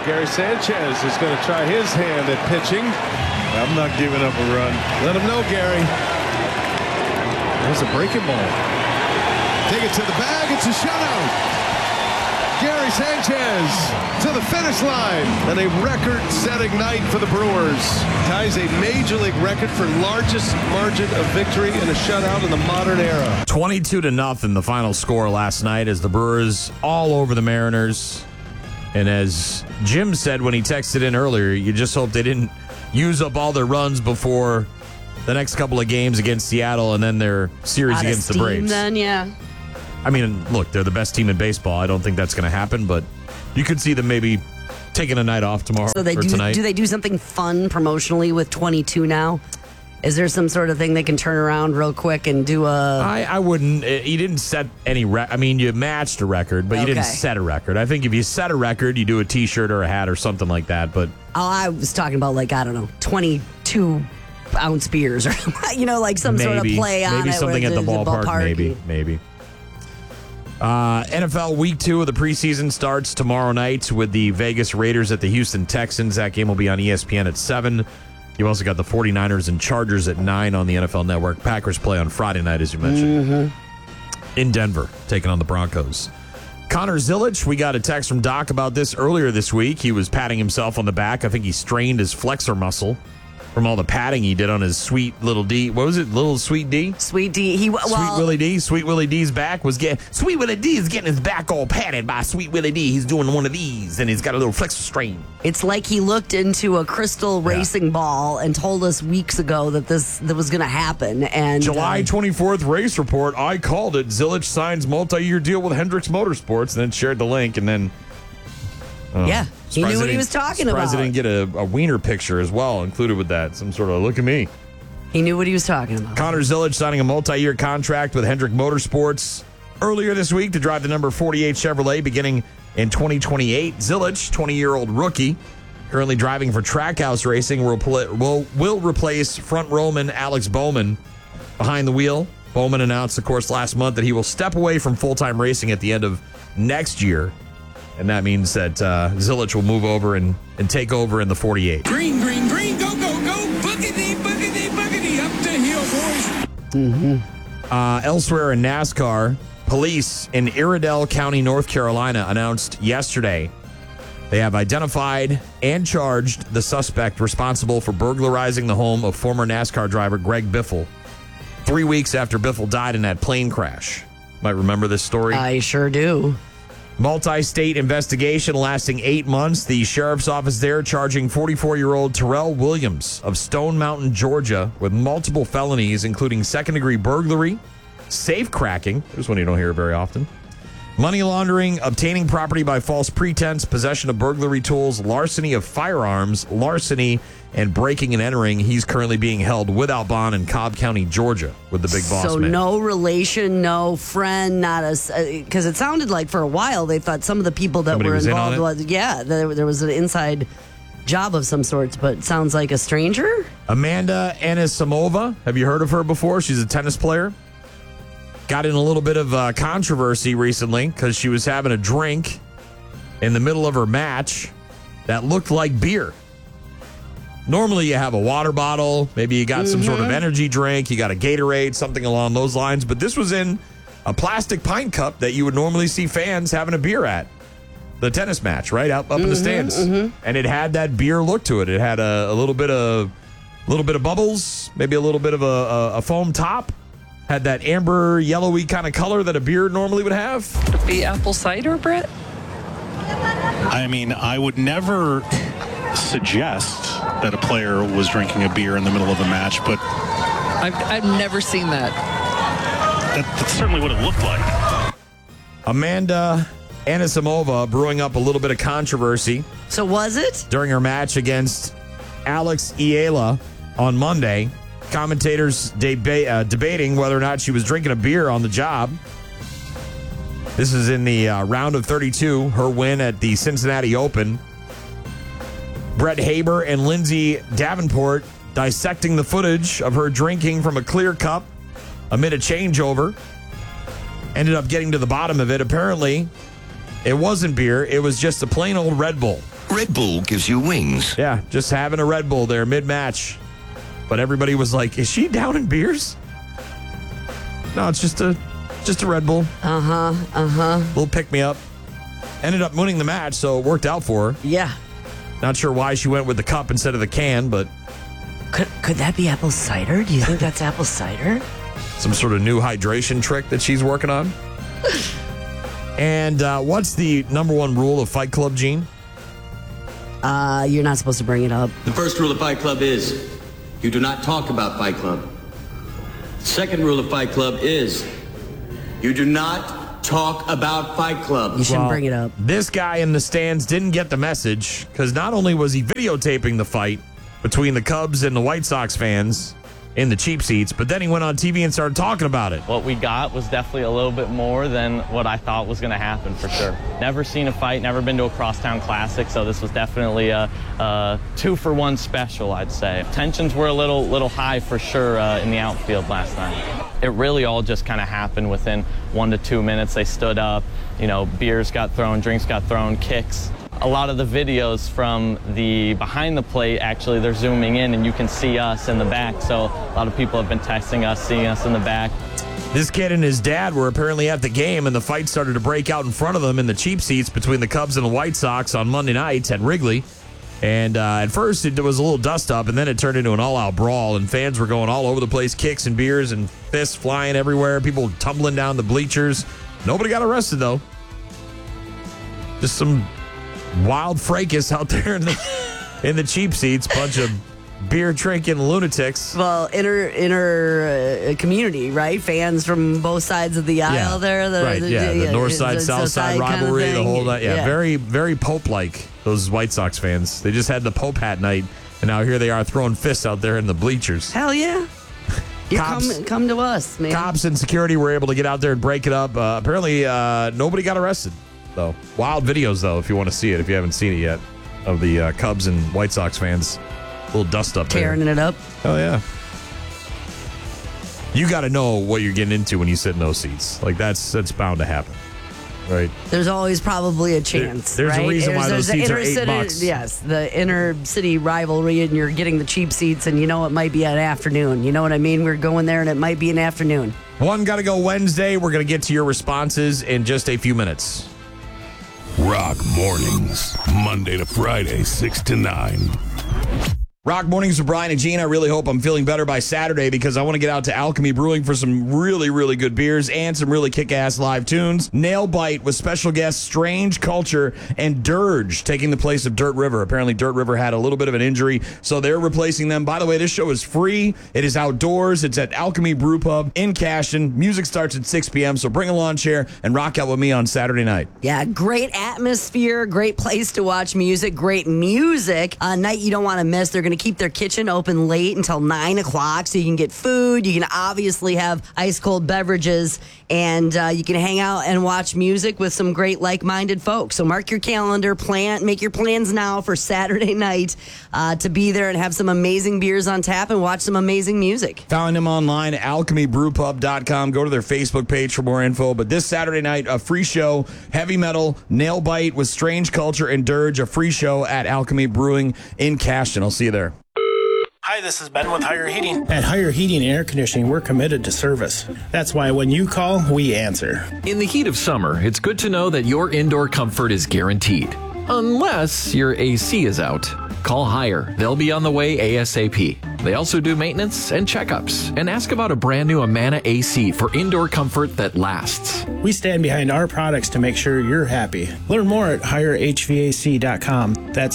Gary Sanchez is going to try his hand at pitching. I'm not giving up a run. Let him know, Gary. There's a breaking ball. Take it to the bag. It's a shutout. Gary Sanchez to the finish line. And a record-setting night for the Brewers. Ties a Major League record for largest margin of victory in a shutout in the modern era. 22-0 the final score last night as the Brewers all over the Mariners. And as Jim said when he texted in earlier, you just hope they didn't use up all their runs before the next couple of games against Seattle and then their series Out against of the steam Braves. Then, yeah. I mean, look, they're the best team in baseball. I don't think that's going to happen, but you could see them maybe taking a night off tomorrow So they or tonight. do they do something fun promotionally with 22 now? Is there some sort of thing they can turn around real quick and do a... I wouldn't. You didn't set any I mean, you matched a record, but you didn't set a record. I think if you set a record, you do a T-shirt or a hat or something like that. But I was talking about, like, I don't know, 22-ounce beers or, like some sort of play on it. Maybe something at the ballpark, maybe. NFL Week 2 of the preseason starts tomorrow night with the Vegas Raiders at the Houston Texans. That game will be on ESPN at 7. You also got the 49ers and Chargers at 9 on the NFL Network. Packers play on Friday night, as you mentioned, in Denver, taking on the Broncos. Connor Zilic, we got a text from Doc about this earlier this week. He was patting himself on the back. I think he strained his flexor muscle from all the padding he did on his sweet little D. What was it? Little Sweet D? Sweet D. Sweet Willie D. Sweet Willie D's back was getting... Sweet Willie D is getting his back all padded by Sweet Willie D. He's doing one of these, and he's got a little flexor strain. It's like he looked into a crystal racing ball and told us weeks ago that that was going to happen. And July 24th race report, I called it. Zilic signs multi-year deal with Hendricks Motorsports, and then shared the link, and then... he knew what he was talking about. President get a wiener picture as well included with that. Some sort of, look at me. He knew what he was talking about. Connor Zilic signing a multi-year contract with Hendrick Motorsports earlier this week to drive the number 48 Chevrolet beginning in 2028. Zilic, 20-year-old rookie, currently driving for Trackhouse Racing, will replace front rowman Alex Bowman behind the wheel. Bowman announced, of course, last month that he will step away from full-time racing at the end of next year. And that means that Zilic will move over and take over in the 48. Green, green, green, go, go, go. Boogity, boogity, boogity, up the hill, boys. Elsewhere in NASCAR, police in Iredell County, North Carolina, announced yesterday they have identified and charged the suspect responsible for burglarizing the home of former NASCAR driver Greg Biffle 3 weeks after Biffle died in that plane crash. Might remember this story? I sure do. Multi-state investigation lasting 8 months. The sheriff's office there charging 44-year-old Terrell Williams of Stone Mountain, Georgia, with multiple felonies, including second-degree burglary, safe cracking, there's one you don't hear very often, money laundering, obtaining property by false pretense, possession of burglary tools, larceny of firearms, larceny, and breaking and entering. He's currently being held without bond in Cobb County, Georgia, with the big boss So man. no relation, no friend, not a... Because it sounded like for a while they thought some of the people that Somebody were was in on involved... there was an inside job of some sorts, but it sounds like a stranger? Amanda Anisimova. Have you heard of her before? She's a tennis player. Got in a little bit of controversy recently because she was having a drink in the middle of her match that looked like beer. Normally you have a water bottle, maybe you got some sort of energy drink, you got a Gatorade, something along those lines, but this was in a plastic pint cup that you would normally see fans having a beer at. The tennis match, right? Up in the stands. And it had that beer look to it. It had a little bit of bubbles, maybe a little bit of a foam top. Had that amber, yellowy kind of color that a beer normally would have. Would it be apple cider, Brett? I mean, I would never suggest that a player was drinking a beer in the middle of a match, but I've never seen that. That's certainly what it looked like. Amanda Anisimova brewing up a little bit of controversy. So was it? During her match against Alex Iela on Monday. Commentators debating whether or not she was drinking a beer on the job. This is in the round of 32, her win at the Cincinnati Open. Brett Haber and Lindsay Davenport dissecting the footage of her drinking from a clear cup amid a changeover. Ended up getting to the bottom of it. Apparently, it wasn't beer. It was just a plain old Red Bull. Red Bull gives you wings. Yeah, just having a Red Bull there mid-match. But everybody was like, is she down in beers? No, it's just a Red Bull. Little pick-me-up. Ended up winning the match, so it worked out for her. Yeah. Not sure why she went with the cup instead of the can, but... Could that be apple cider? Do you think that's apple cider? Some sort of new hydration trick that she's working on. And what's the number one rule of Fight Club, Gene? You're not supposed to bring it up. The first rule of Fight Club is you do not talk about Fight Club. The second rule of Fight Club is you do not talk about Fight Club. You shouldn't bring it up. This guy in the stands didn't get the message because not only was he videotaping the fight between the Cubs and the White Sox fans in the cheap seats, but then he went on TV and started talking about it. What we got was definitely a little bit more than what I thought was going to happen for sure. Never seen a fight, never been to a crosstown classic, so this was definitely a 2-for-1 special, I'd say. Tensions were a little high for sure in the outfield last night. It really all just kind of happened within 1 to 2 minutes. They stood up, beers got thrown, drinks got thrown, kicks. A lot of the videos from the behind the plate, actually, they're zooming in and you can see us in the back. So a lot of people have been texting us, seeing us in the back. This kid and his dad were apparently at the game, and the fight started to break out in front of them in the cheap seats between the Cubs and the White Sox on Monday nights at Wrigley. And at first, it was a little dust-up, and then it turned into an all-out brawl, and fans were going all over the place, kicks and beers and fists flying everywhere, people tumbling down the bleachers. Nobody got arrested, though. Just some wild fracas out there in the cheap seats, bunch of beer drinking lunatics. Well, inner community, right? Fans from both sides of the aisle there. The north side, south side rivalry, kind of the whole night. Yeah. Very, very Pope-like, those White Sox fans. They just had the Pope hat night, and now here they are throwing fists out there in the bleachers. Hell yeah. Come to us, man. Cops and security were able to get out there and break it up. Apparently, nobody got arrested, though. Wild videos, though, if you want to see it, if you haven't seen it yet, of the Cubs and White Sox fans. A little dust up there. Tearing it up. Oh, yeah. You got to know what you're getting into when you sit in those seats. Like, that's bound to happen, right? There's always probably a chance, There's right? a reason why those seats are $8. Yes, the inner city rivalry, and you're getting the cheap seats, and it might be an afternoon. You know what I mean? We're going there, and it might be an afternoon. One got to go Wednesday. We're going to get to your responses in just a few minutes. Rock Mornings, Monday to Friday, 6 to 9. Rock Mornings with Brian and Gene. I really hope I'm feeling better by Saturday because I want to get out to Alchemy Brewing for some really, really good beers and some really kick-ass live tunes. Nail Bite with special guests Strange Culture and Dirge taking the place of Dirt River. Apparently Dirt River had a little bit of an injury, so they're replacing them. By the way, this show is free. It is outdoors. It's at Alchemy Brew Pub in Cashton. Music starts at 6 p.m., so bring a lawn chair and rock out with me on Saturday night. Yeah, great atmosphere, great place to watch music, great music. A night you don't want to miss. They're going to keep their kitchen open late until 9 o'clock, so you can get food. You can obviously have ice cold beverages, and you can hang out and watch music with some great like-minded folks. So mark your calendar, make your plans now for Saturday night to be there and have some amazing beers on tap and watch some amazing music. Find them online at alchemybrewpub.com. Go to their Facebook page for more info. But this Saturday night, a free show, heavy metal, Nail Bite with Strange Culture and Dirge, a free show at Alchemy Brewing in Cashton. I'll see you there. Hi, this is Ben with Higher Heating. At Higher Heating and Air Conditioning, we're committed to service. That's why when you call, we answer. In the heat of summer, it's good to know that your indoor comfort is guaranteed. Unless your AC is out. Call Higher. They'll be on the way ASAP. They also do maintenance and checkups. And ask about a brand new Amana AC for indoor comfort that lasts. We stand behind our products to make sure you're happy. Learn more at HireHVAC.com. That's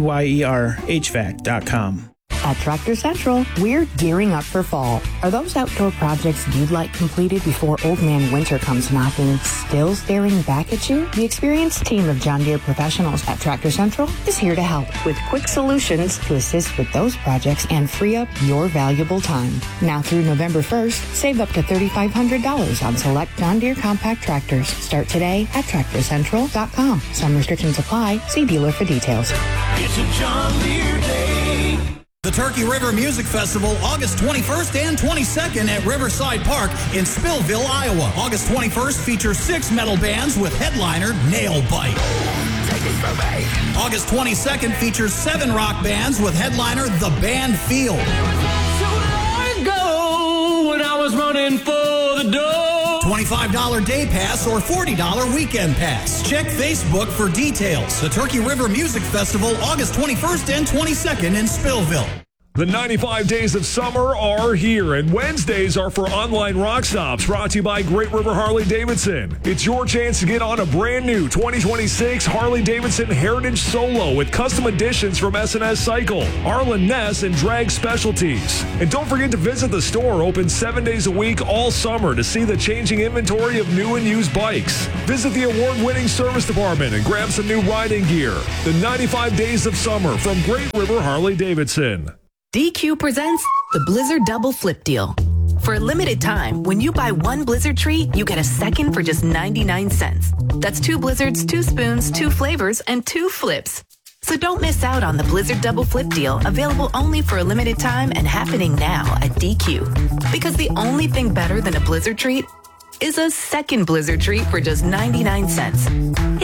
HEYER HVAC.com. At Tractor Central, we're gearing up for fall. Are those outdoor projects you'd like completed before Old Man Winter comes knocking still staring back at you? The experienced team of John Deere professionals at Tractor Central is here to help with quick solutions to assist with those projects and free up your valuable time. Now through November 1st, save up to $3,500 on select John Deere compact tractors. Start today at TractorCentral.com. Some restrictions apply. See dealer for details. It's a John Deere day. The Turkey River Music Festival, August 21st and 22nd at Riverside Park in Spillville, Iowa. August 21st features 6 metal bands with headliner Nail Bite. Take it from me. August 22nd features 7 rock bands with headliner The Band Field. When I was running for the door. $25 day pass or $40 weekend pass. Check Facebook for details. The Turkey River Music Festival, August 21st and 22nd in Spillville. The 95 days of summer are here, and Wednesdays are for online rock stops brought to you by Great River Harley-Davidson. It's your chance to get on a brand new 2026 Harley-Davidson Heritage Solo with custom additions from S&S Cycle, Arlen Ness, and Drag Specialties. And don't forget to visit the store, open 7 days a week all summer, to see the changing inventory of new and used bikes. Visit the award-winning service department and grab some new riding gear. The 95 days of summer from Great River Harley-Davidson. DQ presents the Blizzard Double Flip Deal. For a limited time, when you buy one Blizzard treat, you get a second for just 99 cents. That's 2 Blizzards, 2 spoons, 2 flavors, and 2 flips. So don't miss out on the Blizzard Double Flip Deal, available only for a limited time and happening now at DQ. Because the only thing better than a Blizzard treat is a second Blizzard treat for just 99 cents.